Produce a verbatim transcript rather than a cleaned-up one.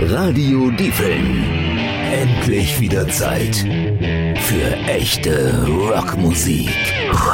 Radio Diefeln. Endlich wieder Zeit für echte Rockmusik.